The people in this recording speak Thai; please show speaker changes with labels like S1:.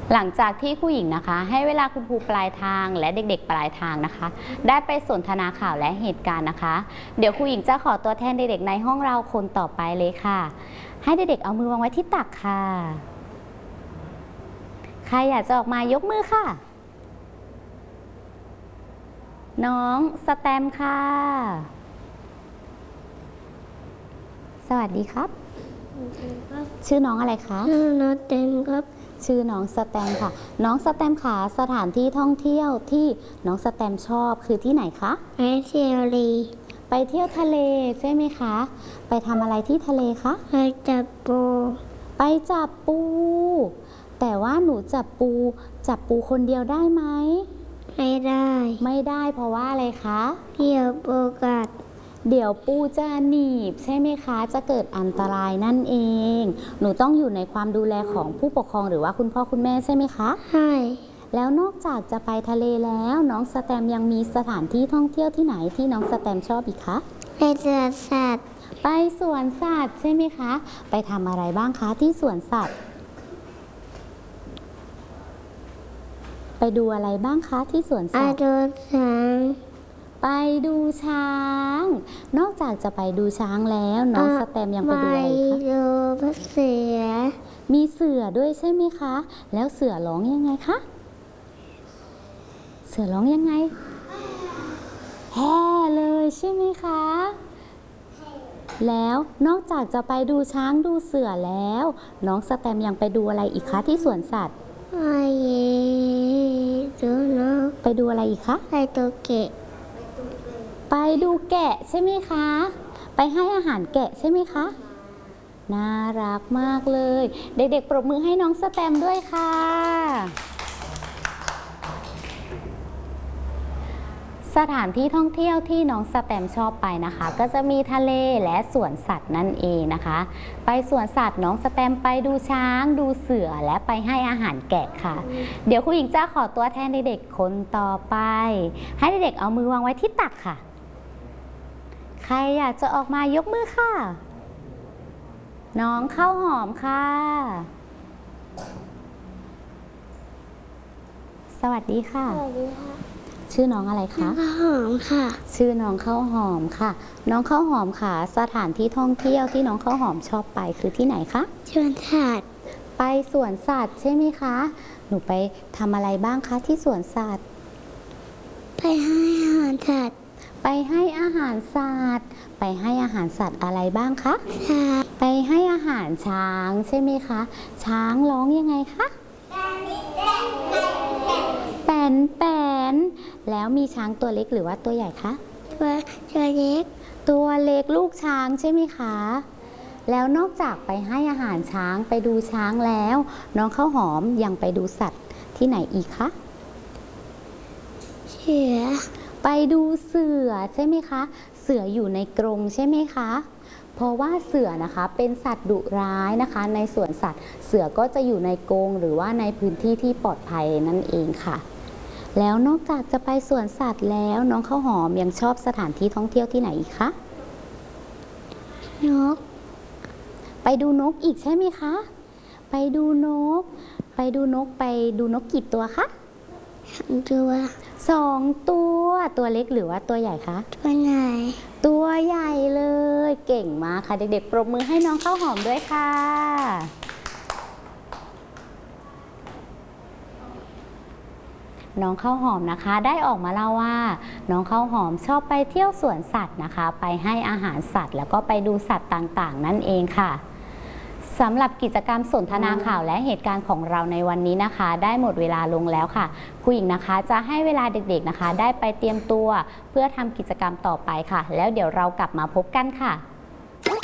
S1: หลังจากที่ครูหญิงนะคะให้เวลาคุณครูปลายทางและเด็กๆปลายทางนะคะได้ไปสนทนาข่าวและเหตุการณ์นะคะเดี๋ยวครูหญิงจะขอตัวแทนเด็กๆในห้องเราคนต่อไปเลยค่ะให้เด็กๆเอามือวางไว้ที่ตักค่ะใครอยากจะออกมายกมือค่ะน้องสแตมค่ะสวัสดีครับชื่อน้องอะไรคะ
S2: ชื่อน้องเต็มครับ
S1: ชื่อน้องสแตมค่ะน้องสแตมค่ะสถานที่ท่องเที่ยวที่น้องสแตมชอบคือที่ไหนคะ
S2: ไปเที่ยวทะเล
S1: ไปเที่ยวทะเลใช่ไหมคะไปทำอะไรที่ทะเลคะ
S2: ไปจับปู
S1: ไปจับปูแต่ว่าหนูจับปูคนเดียวได้ไหม
S2: ไม่
S1: ได้เพราะว่าอะไรคะ
S2: เดี๋ยวปูกัด
S1: เดี๋ยวปูจะหนีบใช่ไหมคะจะเกิดอันตรายนั่นเองหนูต้องอยู่ในความดูแลของผู้ปกครองหรือว่าคุณพ่อคุณแม่ใช่ไหมคะ
S2: ใช่
S1: แล้วนอกจากจะไปทะเลแล้วน้องสแตมยังมีสถานที่ท่องเที่ยวที่ไหนที่น้องสแตมชอบอีกคะ
S2: ไปสวนสัตว์
S1: ไปสวนสัตว์ใช่ไหมคะไปทำอะไรบ้างคะที่สวนสัตว์ไปดูอะไรบ้างคะที่สวนสัตว์
S2: ไปดูช้าง
S1: ไปดูช้างนอกจากจะไปดูช้างแล้วน้องสแตมยังไปดูอะไรคะ
S2: ไปดูเสือ
S1: มีเสือด้วยใช่ไหมคะแล้วเสือร้องยังไงคะเสือร้องยังไงแฮ่เลยใช่ไหมคะแล้วนอกจากจะไปดูช้างดูเสือแล้วน้องสแตมยังไปดูอะไรอีกคะที่สวนสัตว์ไปดูอะไรอีกคะ
S2: ไปดูแกะ
S1: ไปดูแกะใช่ไหมคะไปให้อาหารแกะใช่ไหมคะน่ารักมากเลยเด็กๆปรบมือให้น้องสแตมด้วยค่ะสถานที่ท่องเที่ยวที่น้องสแตมชอบไปนะคะก็จะมีทะเลและสวนสัตว์นั่นเองนะคะไปสวนสัตว์น้องสแตมไปดูช้างดูเสือและไปให้อาหารแกะค่ะเดี๋ยวครูหญิงจะขอตัวแทนเด็กๆคนต่อไปให้เด็กๆเอามือวางไว้ที่ตักค่ะใครอยากจะออกมายกมือค่ะน้องข้าวหอมค่ะสวัสดีค่ะ
S2: สวัสดีค่ะ
S1: ชื่อน้องอะไรคะ
S2: ข้าวหอมค่ะ
S1: ชื่อน้องข้าวหอมค่ะน้องข้าวหอมค่ะสถานที่ท่องเที่ยวที่น้องข้าวหอมชอบไปคือที่ไหนคะ
S2: สวนสัตว์
S1: ไปสวนสัตว์ใช่ไหมคะหนูไปทำอะไรบ้างคะที่สวนสัตว์
S2: ไปให้อาหารสัตว์
S1: ไปให้อาหารสัตว์ไปให้อาหารสัตว์อะไรบ้างคะไปให้อาหารช้างใช่ไหมคะช้างร้องยังไงคะแป่นแป่นแล้วมีช้างตัวเล็กหรือว่าตัวใหญ่คะ
S2: ตัวเล็ก
S1: ลูกช้างใช่ไหมคะแล้วนอกจากไปให้อาหารช้างไปดูช้างแล้วน้องข้าวหอมยังไปดูสัตว์ที่ไหนอีกคะ
S2: เสือ
S1: ไปดูเสือใช่ไหมคะเสืออยู่ในกรงใช่ไหมคะเพราะว่าเสือนะคะเป็นสัตว์ดุร้ายนะคะในสวนสัตว์เสือก็จะอยู่ในกรงหรือว่าในพื้นที่ที่ปลอดภัยนั่นเองค่ะแล้วนอกจากจะไปสวนสัตว์แล้วน้องข้าวหอมยังชอบสถานที่ท่องเที่ยวที่ไหนอีกคะ
S2: นก
S1: ไปดูนกอีกใช่ไหมคะไปดูนกกี่ตัวคะ2 ตัวเล็กหรือว่าตัวใหญ่คะตัวใหญ่เลยเก่งมากค่ะเด็กๆปรบมือให้น้องข้าวหอมด้วยค่ะน้องข้าวหอมนะคะได้ออกมาเล่าว่าน้องข้าวหอมชอบไปเที่ยวสวนสัตว์นะคะไปให้อาหารสัตว์แล้วก็ไปดูสัตว์ต่างๆนั่นเองค่ะสำหรับกิจกรรมสนทนาข่าวและเหตุการณ์ของเราในวันนี้นะคะได้หมดเวลาลงแล้วค่ะครูหญิงนะคะจะให้เวลาเด็กๆนะคะได้ไปเตรียมตัวเพื่อทำกิจกรรมต่อไปค่ะแล้วเดี๋ยวเรากลับมาพบกันค่ะ